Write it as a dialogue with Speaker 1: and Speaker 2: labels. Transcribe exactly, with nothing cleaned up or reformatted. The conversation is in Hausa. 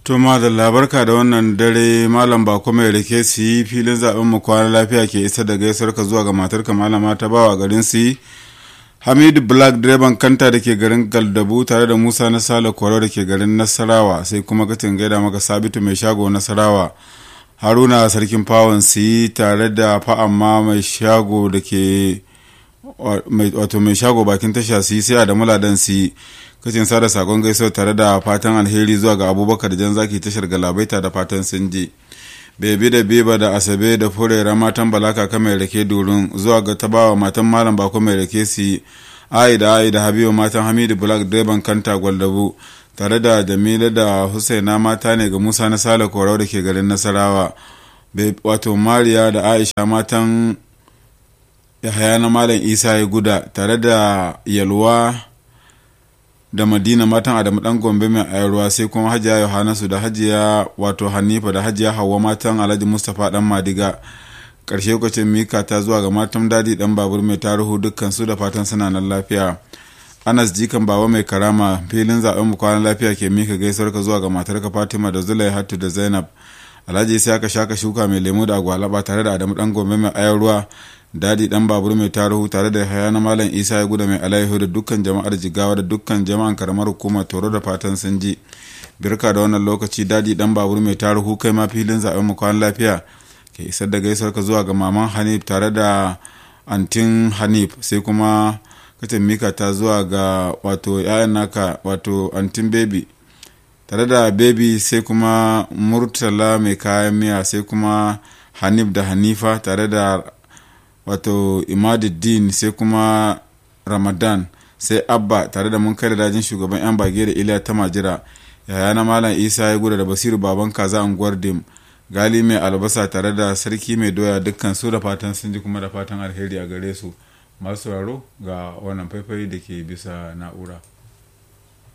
Speaker 1: Tuma da labarka da wannan dare malam bako mai rike su yi filin zaben mu kwana lafiya ke isa da gaisuwar ka zuwa ga matarka malama ta bawa garin su yi Hamidu Black direban kanta da ke garin Galdabu tare da Musa na Sale Kwaro da ke garin Nasarawa sai kuma katin gaida maka Sabitu mai shago Nasarawa Haruna sarkin fawon su yi tare da fa'amma mai shago da ke wato mai shago bakin tasha su yi sai da muladan su yi kacin sada sakon gaisuwa tare da fatan alheri zuwa ga abubakar jan zaki tashar galabaita da fatan sun je bebi da biba da asabe da furera matan balaka ka mai rake durin zuwa ga tabawa matan malam bako mai rake su ai da ai da habibu matan hamidu black direban kanta gwaldabu tare da jamila da husaina mata ne ga musa na sale korau da ke garin nasarawa wato mariya da aisha matan yahaya na malam isa ya guda tare da yalwa da madina matan adamu dan gombe mai ayarwa sai kuma hajiya yohanasu da hajiya wato hanifa da hajiya hawa matan alhaji mustapha dan madiga karshe lokacin mika ta zuwa ga matan dadi dan babur mai taruhu dukkan su da fatan suna nan lafiya anas jikan baba mai karama filin zaben mu kwanan lafiya ke mika gaisuwar ka zuwa ga matarka fatima da zulai hatu da zainab alhaji sai aka shaka shuka mai lemu da agwalaba tare da adamu dan gombe mai ayarwa dadi dan babur mai taruhu tare da haya na malam isa ya guda mai alaihu da dukkan jama'ar jigawa da dukkan jama'an karamar hukumar toro da fatan sun ji birka da wannan lokaci dadi dan babur mai taruhu kai ma filin zaben mu kwan lafiya ke isar da gaisuwar ka zuwa ga maman hanif tare da antin hanif sai kuma katin mika ta zuwa ga wato yayan naka wato antin baby tare da baby sai kuma murtala mai kayan miya sai kuma hanif da hanifa tare da wato imaduddin sai kuma ramadan sai abba tare da mun kai da dajin shugaban yan bage da iliya ta majira yaya na malam isa ya guda da basiru baban kaza unguwar dim gali mai albasa tare da sarki mai doya dukkan su da fatan sun ji kuma da fatan alheri a gare su masu sauraro ga wannan faifai da ke bisa na'ura.